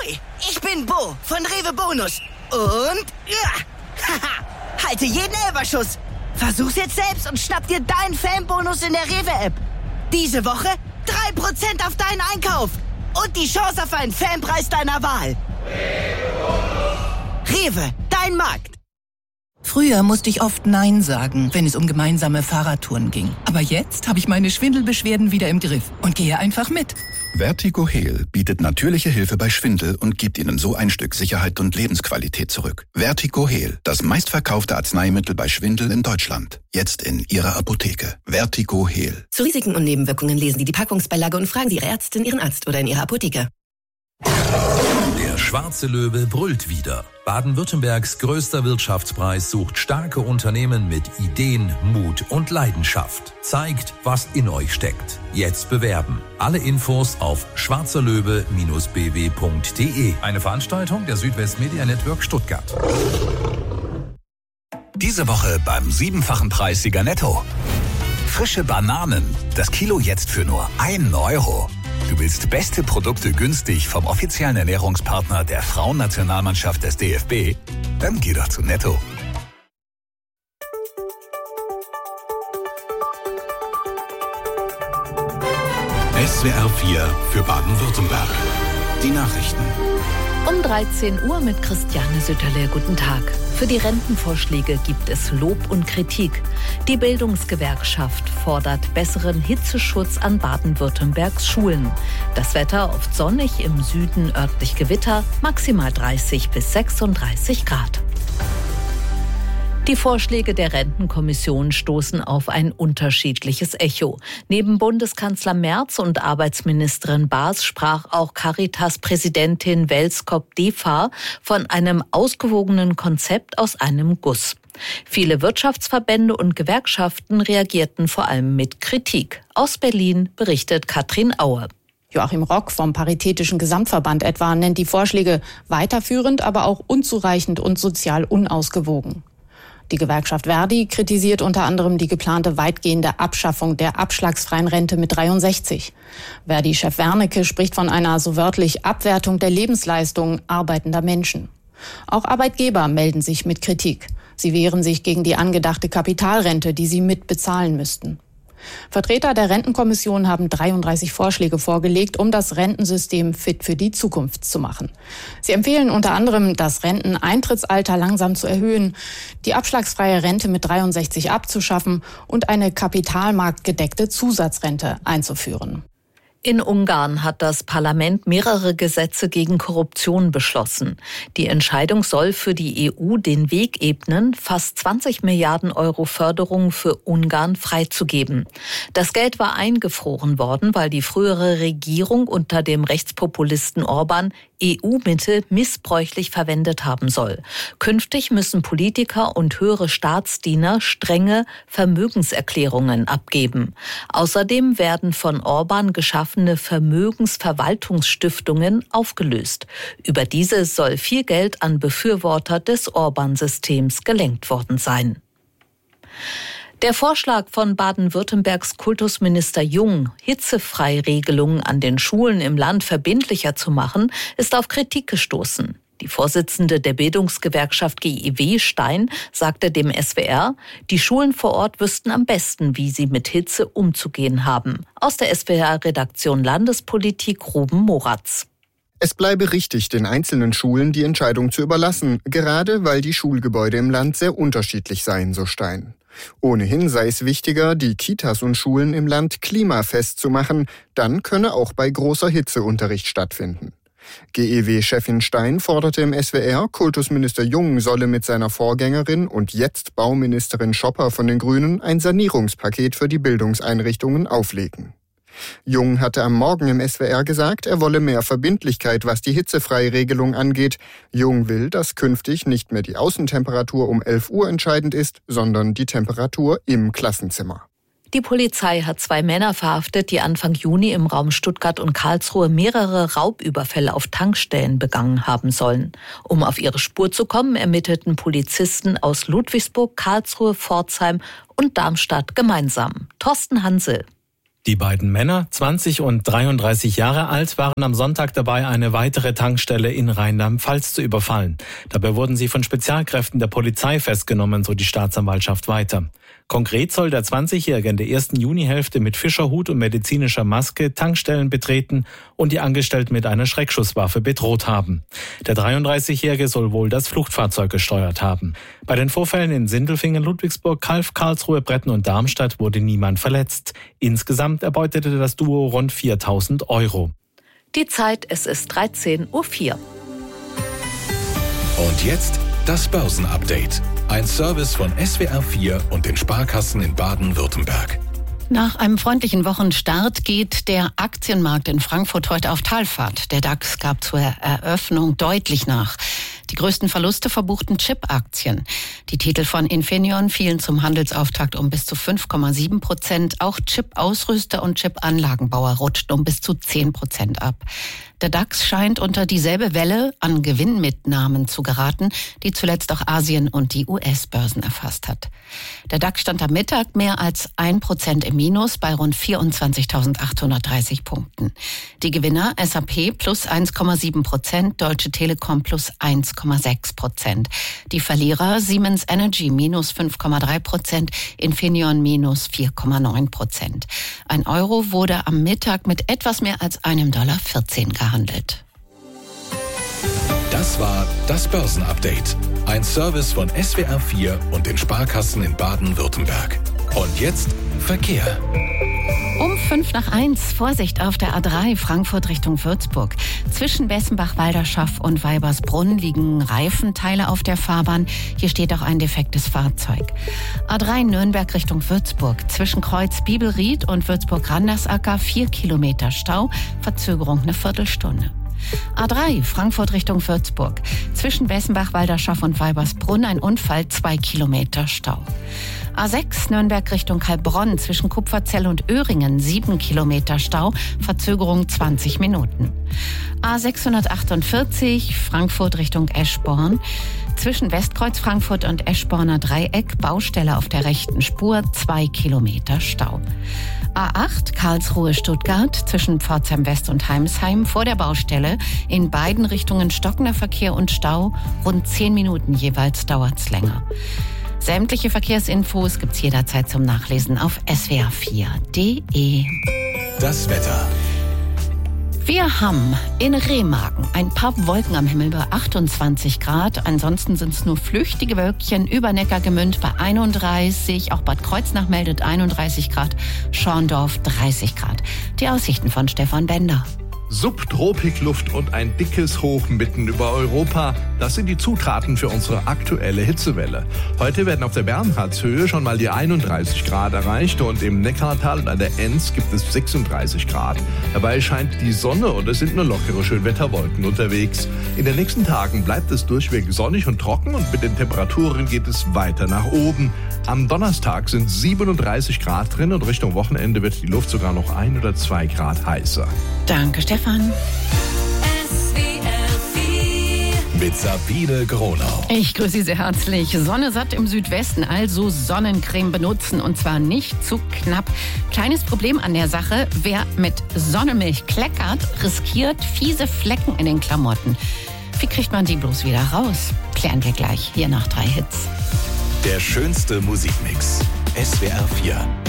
Ahoi, ich bin Bo von Rewe Bonus. Und haha, halte jeden Elferschuss. Versuch's jetzt selbst und schnapp dir deinen Fanbonus in der Rewe-App. Diese Woche 3% auf deinen Einkauf. Und die Chance auf einen Fanpreis deiner Wahl. Rewe, dein Markt. Früher musste ich oft Nein sagen, wenn es um gemeinsame Fahrradtouren ging. Aber jetzt habe ich meine Schwindelbeschwerden wieder im Griff und gehe einfach mit. Vertigo Heal bietet natürliche Hilfe bei Schwindel und gibt Ihnen so ein Stück Sicherheit und Lebensqualität zurück. Vertigo Heal, das meistverkaufte Arzneimittel bei Schwindel in Deutschland. Jetzt in Ihrer Apotheke. Vertigo Heal. Zu Risiken und Nebenwirkungen lesen Sie die Packungsbeilage und fragen Sie Ihre Ärztin, Ihren Arzt oder in Ihrer Apotheke. Der schwarze Löwe brüllt wieder. Baden-Württembergs größter Wirtschaftspreis sucht starke Unternehmen mit Ideen, Mut und Leidenschaft. Zeigt, was in euch steckt. Jetzt bewerben. Alle Infos auf schwarzerlöwe-bw.de. Eine Veranstaltung der Südwest Media Network Stuttgart. Diese Woche beim 7-fachen Preissieger Netto. Frische Bananen. Das Kilo jetzt für nur 1 Euro. Du willst beste Produkte günstig vom offiziellen Ernährungspartner der Frauennationalmannschaft des DFB? Dann geh doch zu Netto. SWR 4 für Baden-Württemberg. Die Nachrichten. Um 13 Uhr mit Christiane Sütterle. Guten Tag. Für die Rentenvorschläge gibt es Lob und Kritik. Die Bildungsgewerkschaft fordert besseren Hitzeschutz an Baden-Württembergs Schulen. Das Wetter oft sonnig, im Süden örtlich Gewitter, maximal 30 bis 36 Grad. Die Vorschläge der Rentenkommission stoßen auf ein unterschiedliches Echo. Neben Bundeskanzler Merz und Arbeitsministerin Baas sprach auch Caritas-Präsidentin Welskop-Defa von einem ausgewogenen Konzept aus einem Guss. Viele Wirtschaftsverbände und Gewerkschaften reagierten vor allem mit Kritik. Aus Berlin berichtet Katrin Aue. Joachim Rock vom Paritätischen Gesamtverband etwa nennt die Vorschläge weiterführend, aber auch unzureichend und sozial unausgewogen. Die Gewerkschaft Verdi kritisiert unter anderem die geplante weitgehende Abschaffung der abschlagsfreien Rente mit 63. Verdi-Chef Wernicke spricht von einer so wörtlich Abwertung der Lebensleistung arbeitender Menschen. Auch Arbeitgeber melden sich mit Kritik. Sie wehren sich gegen die angedachte Kapitalrente, die sie mitbezahlen müssten. Vertreter der Rentenkommission haben 33 Vorschläge vorgelegt, um das Rentensystem fit für die Zukunft zu machen. Sie empfehlen unter anderem, das Renteneintrittsalter langsam zu erhöhen, die abschlagsfreie Rente mit 63 abzuschaffen und eine kapitalmarktgedeckte Zusatzrente einzuführen. In Ungarn hat das Parlament mehrere Gesetze gegen Korruption beschlossen. Die Entscheidung soll für die EU den Weg ebnen, fast 20 Milliarden Euro Förderung für Ungarn freizugeben. Das Geld war eingefroren worden, weil die frühere Regierung unter dem Rechtspopulisten Orban EU-Mittel missbräuchlich verwendet haben soll. Künftig müssen Politiker und höhere Staatsdiener strenge Vermögenserklärungen abgeben. Außerdem werden von Orban geschaffene Vermögensverwaltungsstiftungen aufgelöst. Über diese soll viel Geld an Befürworter des Orban-Systems gelenkt worden sein. Der Vorschlag von Baden-Württembergs Kultusminister Jung, Hitzefreiregelungen an den Schulen im Land verbindlicher zu machen, ist auf Kritik gestoßen. Die Vorsitzende der Bildungsgewerkschaft GEW, Stein, sagte dem SWR, die Schulen vor Ort wüssten am besten, wie sie mit Hitze umzugehen haben. Aus der SWR-Redaktion Landespolitik Ruben Moratz. Es bleibe richtig, den einzelnen Schulen die Entscheidung zu überlassen, gerade weil die Schulgebäude im Land sehr unterschiedlich seien, so Stein. Ohnehin sei es wichtiger, die Kitas und Schulen im Land klimafest zu machen, dann könne auch bei großer Hitze Unterricht stattfinden. GEW-Chefin Stein forderte im SWR, Kultusminister Jung solle mit seiner Vorgängerin und jetzt Bauministerin Schopper von den Grünen ein Sanierungspaket für die Bildungseinrichtungen auflegen. Jung hatte am Morgen im SWR gesagt, er wolle mehr Verbindlichkeit, was die Hitzefreiregelung angeht. Jung will, dass künftig nicht mehr die Außentemperatur um 11 Uhr entscheidend ist, sondern die Temperatur im Klassenzimmer. Die Polizei hat 2 Männer verhaftet, die Anfang Juni im Raum Stuttgart und Karlsruhe mehrere Raubüberfälle auf Tankstellen begangen haben sollen. Um auf ihre Spur zu kommen, ermittelten Polizisten aus Ludwigsburg, Karlsruhe, Pforzheim und Darmstadt gemeinsam. Thorsten Hansel. Die beiden Männer, 20 und 33 Jahre alt, waren am Sonntag dabei, eine weitere Tankstelle in Rheinland-Pfalz zu überfallen. Dabei wurden sie von Spezialkräften der Polizei festgenommen, so die Staatsanwaltschaft weiter. Konkret soll der 20-Jährige in der ersten Junihälfte mit Fischerhut und medizinischer Maske Tankstellen betreten und die Angestellten mit einer Schreckschusswaffe bedroht haben. Der 33-Jährige soll wohl das Fluchtfahrzeug gesteuert haben. Bei den Vorfällen in Sindelfingen, Ludwigsburg, Calw, Karlsruhe, Bretten und Darmstadt wurde niemand verletzt. Insgesamt erbeutete das Duo rund 4.000 €. Die Zeit, es ist 13:04 Uhr. Und jetzt das Börsenupdate. Ein Service von SWR4 und den Sparkassen in Baden-Württemberg. Nach einem freundlichen Wochenstart geht der Aktienmarkt in Frankfurt heute auf Talfahrt. Der DAX gab zur Eröffnung deutlich nach. Die größten Verluste verbuchten Chip-Aktien. Die Titel von Infineon fielen zum Handelsauftakt um bis zu 5,7%. Auch Chip-Ausrüster und Chip-Anlagenbauer rutschten um bis zu 10% ab. Der DAX scheint unter dieselbe Welle an Gewinnmitnahmen zu geraten, die zuletzt auch Asien und die US-Börsen erfasst hat. Der DAX stand am Mittag mehr als 1% im Minus bei rund 24.830 Punkten. Die Gewinner SAP plus 1,7%, Deutsche Telekom plus 1,6%. Die Verlierer Siemens Energy minus 5,3%, Infineon minus 4,9%. Ein Euro wurde am Mittag mit etwas mehr als $1,14 gehandelt. Das war das Börsenupdate. Ein Service von SWR4 und den Sparkassen in Baden-Württemberg. Und jetzt Verkehr. Um 1:05, Vorsicht auf der A3 Frankfurt Richtung Würzburg. Zwischen Bessenbach-Walderschaff und Weibersbrunn liegen Reifenteile auf der Fahrbahn. Hier steht auch ein defektes Fahrzeug. A3 Nürnberg Richtung Würzburg. Zwischen Kreuz Bibelried und Würzburg-Randersacker 4 Kilometer Stau. Verzögerung eine Viertelstunde. A3 Frankfurt Richtung Würzburg. Zwischen Bessenbach-Walderschaff und Weibersbrunn ein Unfall, 2 Kilometer Stau. A6 Nürnberg Richtung Heilbronn zwischen Kupferzell und Öhringen 7 Kilometer Stau, Verzögerung 20 Minuten. A648 Frankfurt Richtung Eschborn. Zwischen Westkreuz Frankfurt und Eschborner Dreieck Baustelle auf der rechten Spur, 2 Kilometer Stau. A8 Karlsruhe-Stuttgart zwischen Pforzheim West und Heimsheim vor der Baustelle. In beiden Richtungen stockender Verkehr und Stau. Rund 10 Minuten jeweils dauert's länger. Sämtliche Verkehrsinfos gibt's jederzeit zum Nachlesen auf swr4.de. Das Wetter. Wir haben in Remagen ein paar Wolken am Himmel bei 28 Grad. Ansonsten sind es nur flüchtige Wölkchen über Neckargemünd bei 31. Auch Bad Kreuznach meldet 31 Grad. Schorndorf 30 Grad. Die Aussichten von Stefan Bender. Subtropikluft und ein dickes Hoch mitten über Europa. Das sind die Zutaten für unsere aktuelle Hitzewelle. Heute werden auf der Bernhardshöhe schon mal die 31 Grad erreicht und im Neckartal und an der Enz gibt es 36 Grad. Dabei scheint die Sonne und es sind nur lockere Schönwetterwolken unterwegs. In den nächsten Tagen bleibt es durchweg sonnig und trocken und mit den Temperaturen geht es weiter nach oben. Am Donnerstag sind 37 Grad drin und Richtung Wochenende wird die Luft sogar noch 1 oder 2 Grad heißer. Danke, Stefan. Mit Sabine Gronau. Ich grüße Sie sehr herzlich. Sonne satt im Südwesten, also Sonnencreme benutzen und zwar nicht zu knapp. Kleines Problem an der Sache, wer mit Sonnemilch kleckert, riskiert fiese Flecken in den Klamotten. Wie kriegt man die bloß wieder raus? Klären wir gleich hier nach 3 Hits. Der schönste Musikmix. SWR4.